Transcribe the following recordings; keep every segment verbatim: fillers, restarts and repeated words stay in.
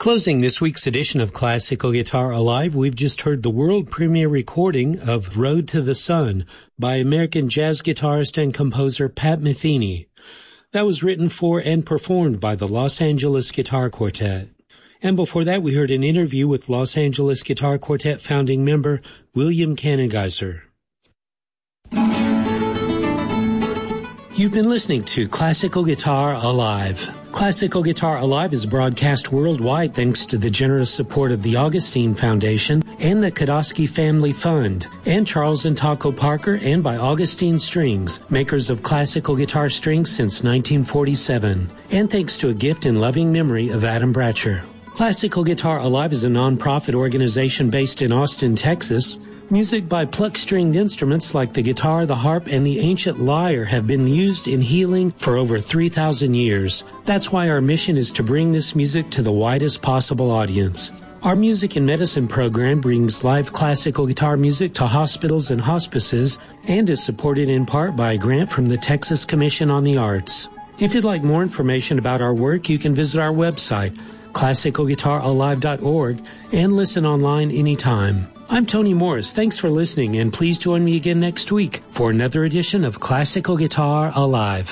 Closing this week's edition of Classical Guitar Alive, we've just heard the world premiere recording of Road to the Sun by American jazz guitarist and composer Pat Metheny. That was written for and performed by the Los Angeles Guitar Quartet. And before that, we heard an interview with Los Angeles Guitar Quartet founding member William Kanengeiser. You've been listening to Classical Guitar Alive. Classical Guitar Alive is broadcast worldwide thanks to the generous support of the Augustine Foundation and the Kodosky Family Fund, and Charles and Taco Parker, and by Augustine Strings, makers of classical guitar strings since nineteen forty-seven, and thanks to a gift in loving memory of Adam Bratcher. Classical Guitar Alive is a non-profit organization based in Austin, Texas. Music by pluck-stringed instruments like the guitar, the harp, and the ancient lyre have been used in healing for over three thousand years. That's why our mission is to bring this music to the widest possible audience. Our Music and Medicine program brings live classical guitar music to hospitals and hospices and is supported in part by a grant from the Texas Commission on the Arts. If you'd like more information about our work, you can visit our website, classical guitar alive dot org, and listen online anytime. I'm Tony Morris. Thanks for listening, and please join me again next week for another edition of Classical Guitar Alive.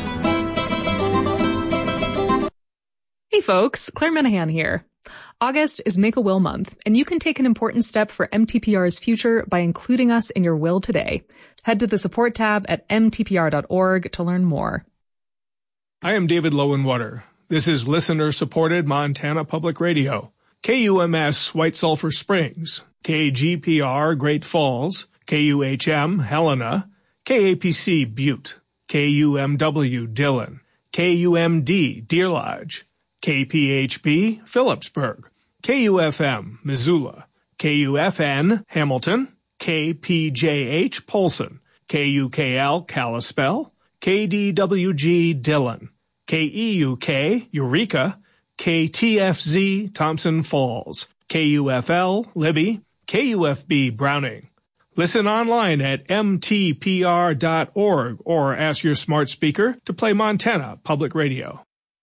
Hey folks, Claire Minahan here. August is Make-A-Will month, and you can take an important step for M T P R's future by including us in your will today. Head to the support tab at m t p r dot org to learn more. I am David Lowenwater. This is listener-supported Montana Public Radio. K U M S White Sulphur Springs, K G P R Great Falls, K U H M Helena, K A P C Butte, K U M W Dillon, K U M D Deer Lodge, K P H B Phillipsburg, K U F M Missoula, K U F N Hamilton, K P J H Polson, K U K L Kalispell, K D W G Dillon, K E U K Eureka, K T F Z Thompson Falls, K U F L Libby, K U F B Browning. Listen online at m t p r dot org or ask your smart speaker to play Montana Public Radio.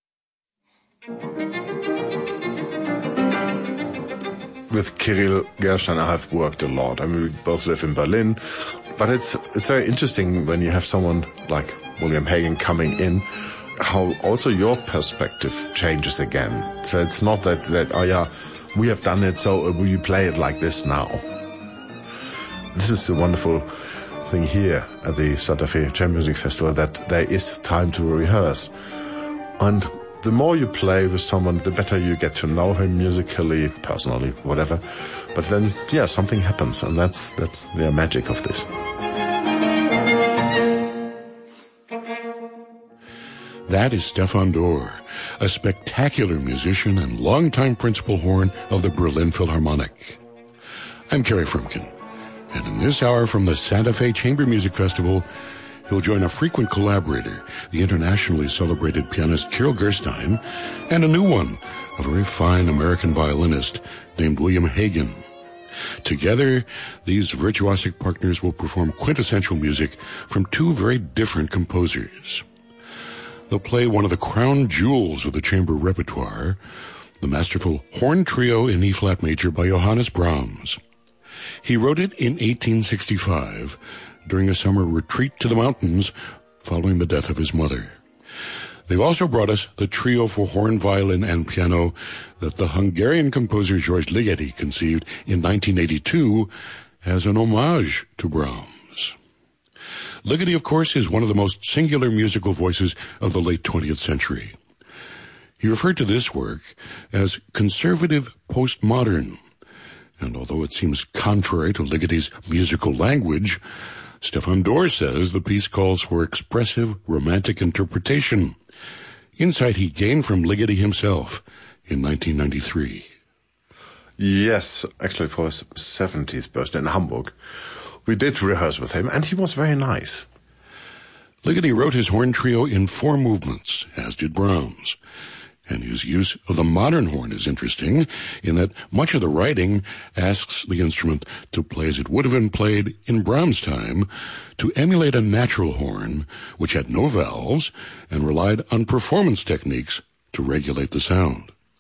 With Kirill Gershon, I have worked a lot. I mean, we both live in Berlin, but it's it's very interesting when you have someone like William Hagen coming in, how also your perspective changes again. So it's not that, that oh yeah, we have done it, so we play it like this now. This is the wonderful thing here at the Santa Fe Chamber Music Festival, that there is time to rehearse. And the more you play with someone, the better you get to know him musically, personally, whatever. But then, yeah, something happens, and that's that's the magic of this. That is Stefan Dorr, a spectacular musician and longtime principal horn of the Berlin Philharmonic. I'm Kerry Frumkin, and in this hour from the Santa Fe Chamber Music Festival, he'll join a frequent collaborator, the internationally celebrated pianist Kirill Gerstein, and a new one, a very fine American violinist named William Hagen. Together, these virtuosic partners will perform quintessential music from two very different composers. They'll play one of the crown jewels of the chamber repertoire, the masterful Horn Trio in E-flat major by Johannes Brahms. He wrote it in eighteen sixty-five during a summer retreat to the mountains following the death of his mother. They've also brought us the trio for horn, violin, and piano that the Hungarian composer George Ligeti conceived in nineteen eighty-two as an homage to Brahms. Ligeti, of course, is one of the most singular musical voices of the late twentieth century. He referred to this work as conservative postmodern, and although it seems contrary to Ligeti's musical language, Stefan Dorr says the piece calls for expressive, romantic interpretation, insight he gained from Ligeti himself in nineteen ninety-three. Yes, actually for his seventieth birthday in Hamburg. We did rehearse with him, and he was very nice. Ligeti wrote his horn trio in four movements, as did Brahms. And his use of the modern horn is interesting in that much of the writing asks the instrument to play as it would have been played in Brahms' time, to emulate a natural horn which had no valves and relied on performance techniques to regulate the sound.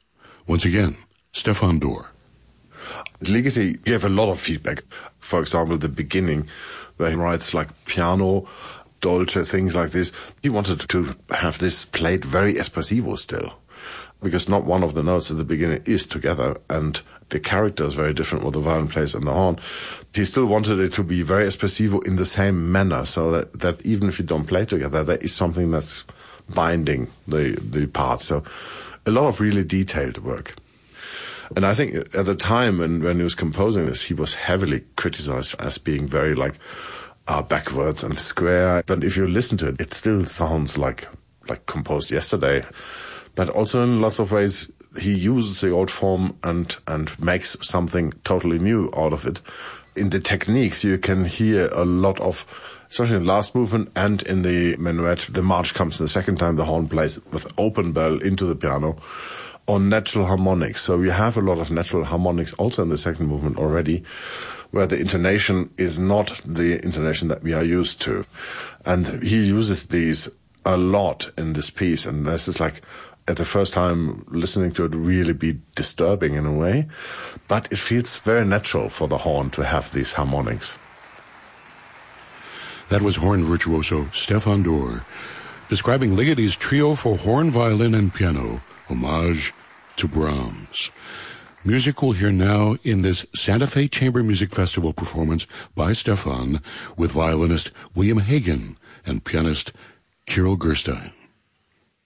Once again, Stefan Dorr. Ligeti gave a lot of feedback. For example, the beginning, where he writes like piano, dolce, things like this. He wanted to have this played very espressivo still, because not one of the notes at the beginning is together, and the character is very different what the violin plays and the horn. He still wanted it to be very espressivo in the same manner, so that, that even if you don't play together, there is something that's binding the, the parts. So a lot of really detailed work. And I think at the time when, when he was composing this, he was heavily criticized as being very like uh, backwards and square. But if you listen to it, it still sounds like like composed yesterday. But also in lots of ways, he uses the old form and, and makes something totally new out of it. In the techniques, you can hear a lot of, especially in the last movement and in the minuet, the march comes the second time the horn plays with open bell into the piano, on natural harmonics. So we have a lot of natural harmonics also in the second movement already, where the intonation is not the intonation that we are used to. And he uses these a lot in this piece, and this is like, at the first time listening to it, really be disturbing in a way, but it feels very natural for the horn to have these harmonics. That was horn virtuoso Stefan Dorr describing Ligeti's trio for horn, violin, and piano, Homage to Brahms. Music we'll hear now in this Santa Fe Chamber Music Festival performance by Stefan with violinist William Hagen and pianist Kirill Gerstein.